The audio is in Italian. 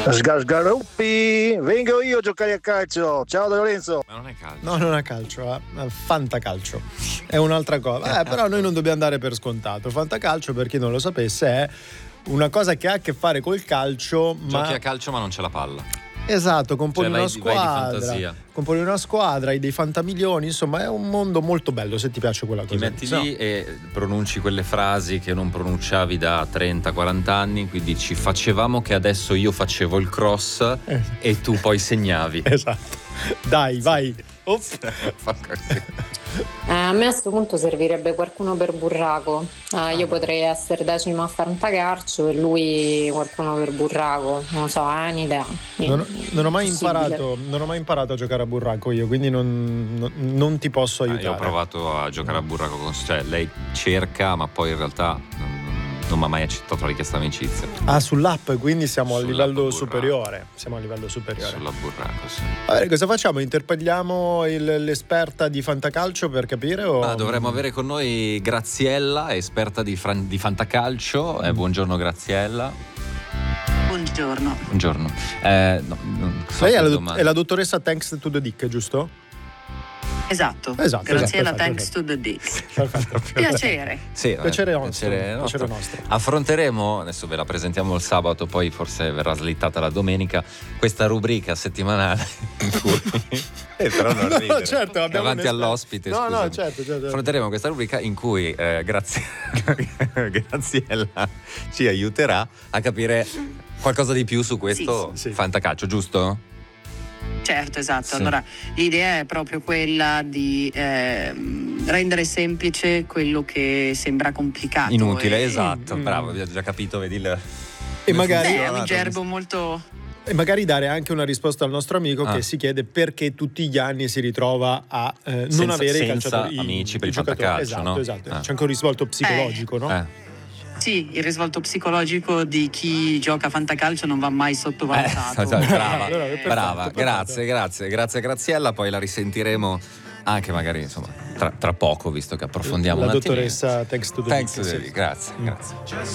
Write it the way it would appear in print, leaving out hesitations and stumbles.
Sgargaruppi, vengo io a giocare a calcio. Ciao Da Lorenzo. Ma non è calcio. No, non è calcio, è fantacalcio. È un'altra cosa. Però noi non dobbiamo dare per scontato. Fantacalcio, per chi non lo sapesse, è una cosa che ha a che fare col calcio, ma Giochi a calcio ma non c'è la palla. esatto, componi Cioè, una vai di fantasia. squadra, hai dei fantamilioni, insomma è un mondo molto bello se ti piace quella cosa. Ti metti lì e pronunci quelle frasi che non pronunciavi da 30-40 anni, quindi dici facevamo che adesso io facevo il cross e tu poi segnavi. Esatto. Dai, vai. Ops. Fa così. A me a questo punto servirebbe qualcuno per burraco. Io potrei essere decima a fantacalcio e lui qualcuno per burraco. Non lo so, è un'idea. Non ho mai imparato a giocare a burraco io, quindi non ti posso aiutare. Io ho provato a giocare a burraco con lei cerca, ma poi in realtà non mi ha mai accettato la richiesta d'amicizia. Sull'app, quindi siamo a Sull'app livello burraco. superiore. Siamo a livello superiore. Sulla burraco, sì. Vabbè, cosa facciamo? Interpelliamo l'esperta di fantacalcio per capire? O... dovremmo avere con noi Graziella, esperta di fantacalcio. Buongiorno Graziella. Buongiorno. Buongiorno. Lei è la dottoressa Thanks to the Dick, giusto? Esatto. perfetto, Graziella, thanks to the dick. Perfetto. Piacere. Sì, Piacere piacere nostro. Affronteremo, adesso ve la presentiamo il sabato, poi forse verrà slittata la domenica, questa rubrica settimanale in cui però non ridere. No, certo, davanti all'ospite. No, certo. Affronteremo questa rubrica in cui Graziella ci aiuterà a capire qualcosa di più su questo sì. fantacalcio, giusto? Certo, esatto. Sì. Allora, l'idea è proprio quella di rendere semplice quello che sembra complicato. Inutile, esatto, bravo, ho già capito, vedi E magari È un gergo molto... E magari dare anche una risposta al nostro amico che si chiede perché tutti gli anni si ritrova a non avere i calciatori, amici per il giocatori. fantacalcio, Esatto. no? C'è anche un risvolto psicologico, no? Sì, il risvolto psicologico di chi gioca a fantacalcio non va mai sottovalutato. Brava, grazie Graziella, poi la risentiremo anche magari insomma tra poco, visto che approfondiamo la un attimino. dottoressa Thanks to the Dick. Grazie.